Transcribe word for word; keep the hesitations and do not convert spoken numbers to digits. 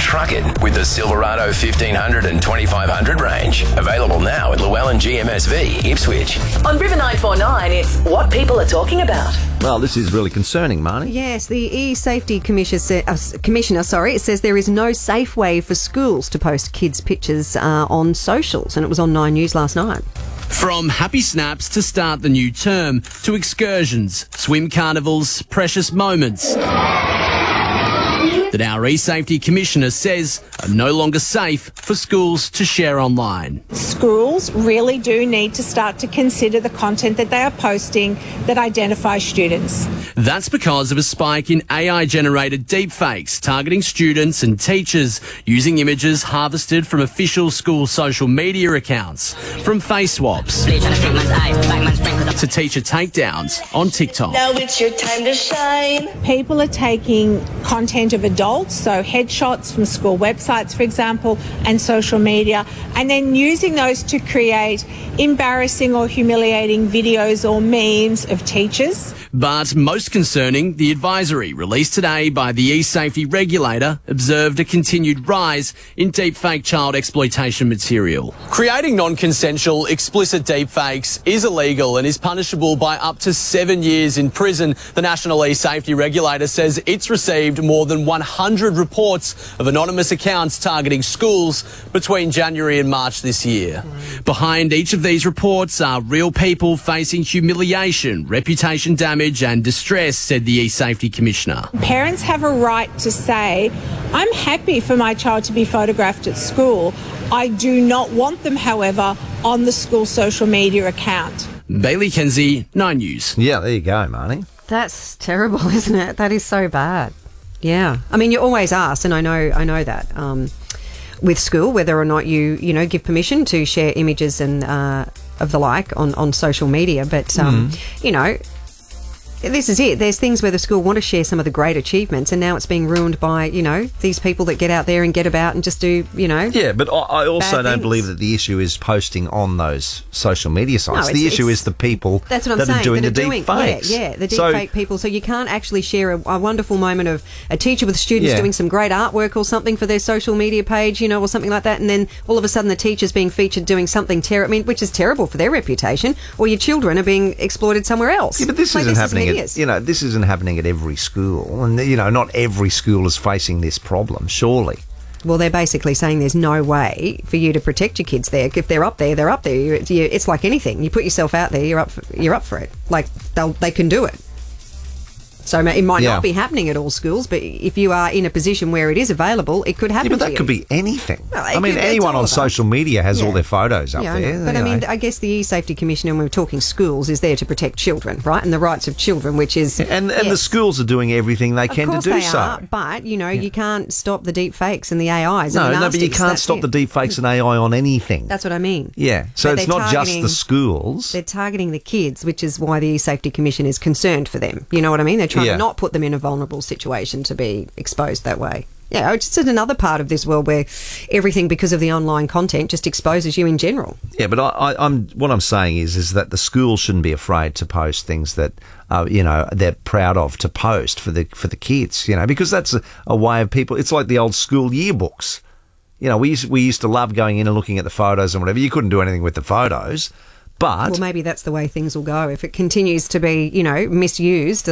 truck it with the Silverado fifteen hundred and twenty-five hundred range. Available now at Llewellyn G M S V, Ipswich. On River nine four nine, it's what people are talking about. Well, this is really concerning, Marnie. Yes, the E-Safety Commissioner, sa- uh, Commissioner sorry, it says there is no safe way for schools to post kids' pictures uh, on socials, and it was on Nine News last night. From happy snaps to start the new term, to excursions, swim carnivals, precious moments that our E-Safety Commissioner says are no longer safe for schools to share online. Schools really do need to start to consider the content that they are posting that identifies students. That's because of a spike in A I-generated deepfakes targeting students and teachers using images harvested from official school social media accounts, from face swaps to teacher takedowns on TikTok. Now it's your time to shine. People are taking content of adults, so headshots from school websites, for example, and social media, and then using those to create embarrassing or humiliating videos or memes of teachers. But most concerning, the advisory released today by the e-safety regulator observed a continued rise in deepfake child exploitation material. Creating non-consensual, explicit deepfakes is illegal and is punishable by up to seven years in prison. The National E-Safety Regulator says it's received more than one hundred reports of anonymous accounts targeting schools between January and March this year. Mm. Behind each of these reports are real people facing humiliation, reputation damage and distress, said the E-Safety Commissioner. Parents have a right to say, I'm happy for my child to be photographed at school. I do not want them, however, on the school social media account. Bailey Kenzie, Nine News. Yeah, there you go, Marnie. That's terrible, isn't it? That is so bad. Yeah. I mean, you're always asked, and I know I know that, um, with school, whether or not you, you know, give permission to share images and uh, of the like on, on social media. But, um, mm. you know, this is it. There's things where the school want to share some of the great achievements, and now it's being ruined by, you know, these people that get out there and get about and just do, you know. Yeah, but I, I also don't things. believe that the issue is posting on those social media sites. No, the it's, issue it's, is the people that's what I'm that saying, are doing that the are deep doing, fakes. Yeah, yeah, the deep so, fake people. So you can't actually share a, a wonderful moment of a teacher with students yeah. doing some great artwork or something for their social media page, you know, or something like that, and then all of a sudden the teacher's being featured doing something terrible, I mean, which is terrible for their reputation, or your children are being exploited somewhere else. Yeah, but this like, isn't this happening. Is At, you know, this isn't happening at every school, and you know, not every school is facing this problem, surely. Well, they're basically saying there's no way for you to protect your kids there. If they're up there, they're up there. You, you, it's like anything. You put yourself out there, you're up for, you're up for it. Like, they'll, they can do it. So it might yeah. not be happening at all schools, but if you are in a position where it is available, it could happen Yeah, but to that you. could be anything. Well, I mean, could, anyone on over. social media has yeah. all their photos up yeah, I there. know. But I you mean, know. I guess the E-Safety Commissioner, when we're talking schools, is there to protect children, right? And the rights of children, which is... And, and yes. the schools are doing everything they Of can to course do they so. are, but, you know, yeah. you can't stop the deep fakes and the A Is No, and the no, but you nasties. can't That's stop it. the deep fakes and A I on anything. That's what I mean. Yeah, so But it's they're not just targeting- the schools. They're targeting the kids, which is why the E-Safety Commission is concerned for them. You know what I mean? They're trying Yeah. to not put them in a vulnerable situation to be exposed that way. Yeah, it's just another part of this world where everything, because of the online content, just exposes you in general. Yeah, but I, I, I'm what I'm saying is is that the schools shouldn't be afraid to post things that uh, you know they're proud of to post for the for the kids. You know, because that's a, a way of people. It's like the old school yearbooks. You know, we used, we used to love going in and looking at the photos and whatever. You couldn't do anything with the photos, but Well, maybe that's the way things will go if it continues to be, you know, misused.